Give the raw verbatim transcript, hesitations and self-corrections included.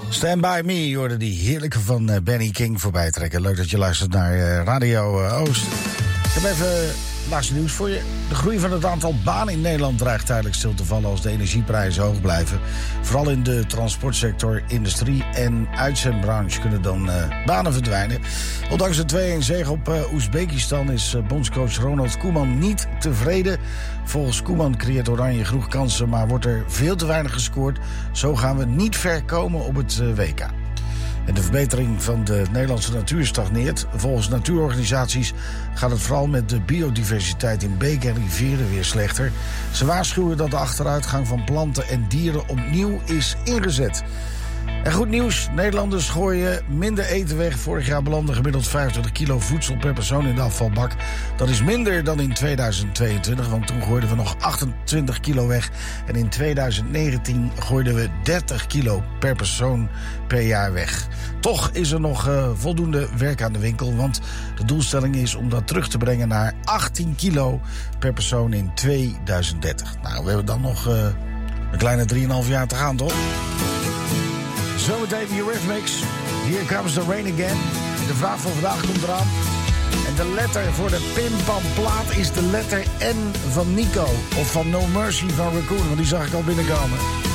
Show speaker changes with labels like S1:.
S1: Stand By Me, je hoorde die heerlijke van uh, Benny King voorbij trekken. Leuk dat je luistert naar uh, Radio uh, Oost. Ik heb even het laatste nieuws voor je. De groei van het aantal banen in Nederland dreigt tijdelijk stil te vallen als de energieprijzen hoog blijven. Vooral in de transportsector, industrie en uitzendbranche kunnen dan uh, banen verdwijnen. Ondanks de twee-een zege op uh, Oezbekistan is uh, bondscoach Ronald Koeman niet tevreden. Volgens Koeman creëert Oranje genoeg kansen, maar wordt er veel te weinig gescoord. Zo gaan we niet ver komen op het uh, W K. En de verbetering van de Nederlandse natuur stagneert. Volgens natuurorganisaties gaat het vooral met de biodiversiteit in beken en rivieren weer slechter. Ze waarschuwen dat de achteruitgang van planten en dieren opnieuw is ingezet. En goed nieuws, Nederlanders gooien minder eten weg. Vorig jaar belandde gemiddeld vijfentwintig kilo voedsel per persoon in de afvalbak. Dat is minder dan in tweeduizend tweeëntwintig, want toen gooiden we nog achtentwintig kilo weg. En in tweeduizend negentien gooiden we dertig kilo per persoon per jaar weg. Toch is er nog uh, voldoende werk aan de winkel, want de doelstelling is om dat terug te brengen naar achttien kilo per persoon in tweeduizend dertig. Nou, we hebben dan nog uh, een kleine drieënhalf jaar te gaan, toch? Zometeen de Eurythmics. Here comes the rain again. De vraag van vandaag komt eraan. En de letter voor de Pimpam-plaat is de letter N van Nico. Of van No Mercy van Raccoon, want die zag ik al binnenkomen.